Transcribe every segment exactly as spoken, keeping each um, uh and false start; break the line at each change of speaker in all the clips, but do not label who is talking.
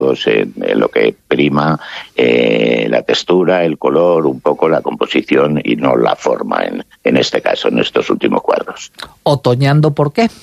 En, en lo que prima eh, la textura, el color, un poco la composición y no la forma en, en este caso, en estos últimos cuadros.
¿Otoñando por qué?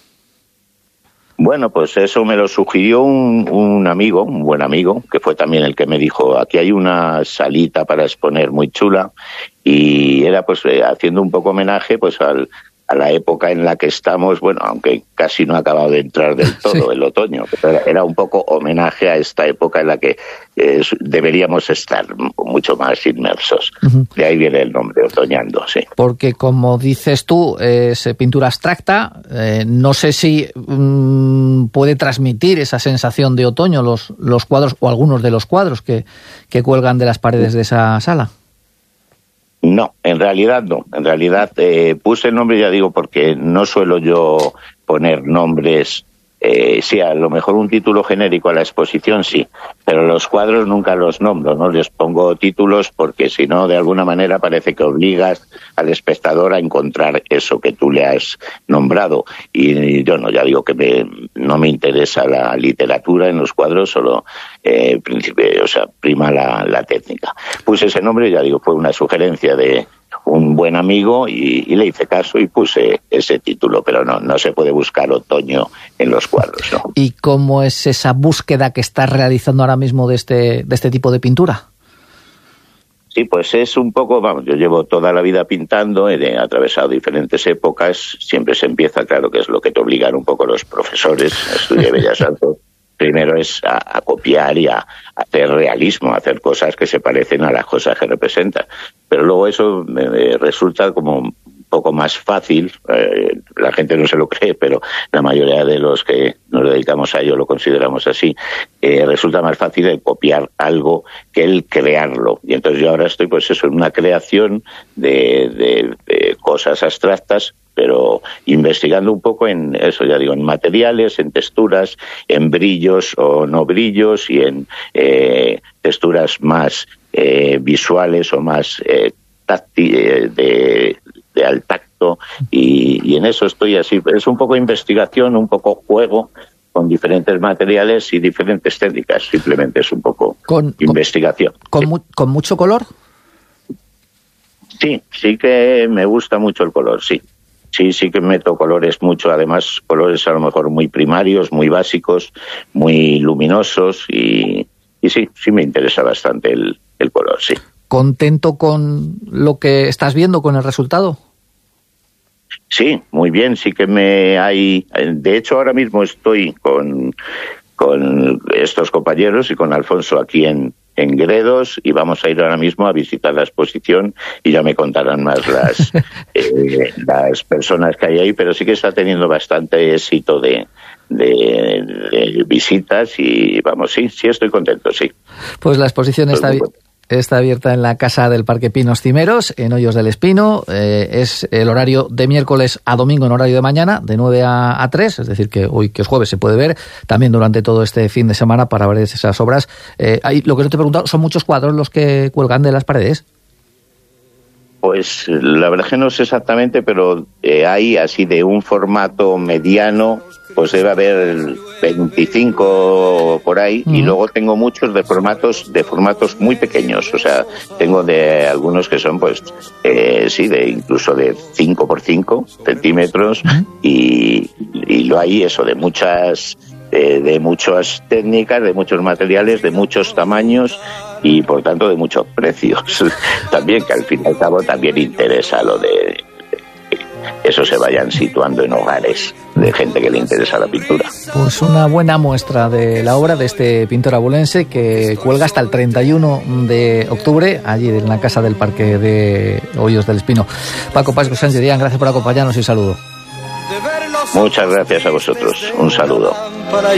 Bueno, pues eso me lo sugirió un, un amigo, un buen amigo, que fue también el que me dijo, aquí hay una salita para exponer muy chula, y era pues eh, haciendo un poco homenaje pues al a la época en la que estamos, bueno, aunque casi no ha acabado de entrar del todo sí. el otoño, pero era un poco homenaje a esta época en la que eh, deberíamos estar mucho más inmersos. Uh-huh. De ahí viene el nombre, otoñando, sí.
Porque, como dices tú, es pintura abstracta, eh, no sé si mmm, puede transmitir esa sensación de otoño los, los cuadros, o algunos de los cuadros que, que cuelgan de las paredes de esa sala.
No, en realidad no. En realidad eh, puse el nombre, ya digo, porque no suelo yo poner nombres. Eh, sí, a lo mejor un título genérico a la exposición sí, pero los cuadros nunca los nombro, no les pongo títulos porque si no, de alguna manera parece que obligas al espectador a encontrar eso que tú le has nombrado. Y yo no, ya digo que me, no me interesa la literatura en los cuadros, solo eh, principio, o sea, prima la, la técnica. Puse ese nombre, ya digo, fue una sugerencia de un buen amigo y, y le hice caso y puse ese título, pero no, no se puede buscar otoño en los cuadros, ¿no?
¿Y cómo es esa búsqueda que estás realizando ahora mismo de este, de este tipo de pintura?
Sí, pues es un poco, vamos, yo llevo toda la vida pintando, he atravesado diferentes épocas, siempre se empieza, claro, que es lo que te obligan un poco los profesores, estudié Bellas Artes. Primero es a, a copiar y a, a hacer realismo, a hacer cosas que se parecen a las cosas que representan. Pero luego eso me, me resulta como un poco más fácil, eh, la gente no se lo cree, pero la mayoría de los que nos dedicamos a ello lo consideramos así, eh, resulta más fácil el copiar algo que el crearlo. Y entonces yo ahora estoy pues eso, en una creación de, de, de cosas abstractas, pero investigando un poco en eso, ya digo, en materiales, en texturas, en brillos o no brillos y en eh, texturas más eh, visuales o más eh, táctil, eh, de, de al tacto y, y en eso estoy así. Es un poco investigación, un poco juego con diferentes materiales y diferentes técnicas, simplemente es un poco con, investigación.
Con, con, mu- ¿Con mucho color?
Sí, sí que me gusta mucho el color, sí. Sí, sí que meto colores mucho, además colores a lo mejor muy primarios, muy básicos, muy luminosos y, y sí, sí me interesa bastante el, el color, sí.
¿Contento con lo que estás viendo, con el resultado?
Sí, muy bien, sí que me hay... De hecho, ahora mismo estoy con, con estos compañeros y con Alfonso aquí en... en Gredos y vamos a ir ahora mismo a visitar la exposición y ya me contarán más las eh, las personas que hay ahí, pero sí que está teniendo bastante éxito de, de, de visitas y vamos, sí, sí estoy contento, sí.
Pues la exposición está bien. Está abierta en la Casa del Parque Pinos Cimeros, en Hoyos del Espino. Eh, es el horario de miércoles a domingo en horario de mañana, de nueve a tres, es decir, que hoy, que es jueves, se puede ver también durante todo este fin de semana para ver esas obras. Eh, hay, lo que no te he preguntado, ¿son muchos cuadros los que cuelgan de las paredes?
Pues la verdad que no sé exactamente, pero eh, hay así de un formato mediano, pues debe haber veinticinco por ahí, uh-huh. Y luego tengo muchos de formatos de formatos muy pequeños, o sea, tengo de algunos que son pues eh, sí, de incluso de cinco por cinco centímetros, uh-huh. y, y lo hay eso de muchas eh, de muchas técnicas, de muchos materiales, de muchos tamaños y por tanto de muchos precios también, que al fin y al cabo también interesa lo de eso se vayan situando en hogares de gente que le interesa la pintura.
Pues una buena muestra de la obra de este pintor abulense que cuelga hasta el treinta y uno de octubre allí en la Casa del Parque de Hoyos del Espino. Paco Pascual Sánchez Díaz, gracias por acompañarnos y saludo.
Muchas gracias a vosotros. Un saludo.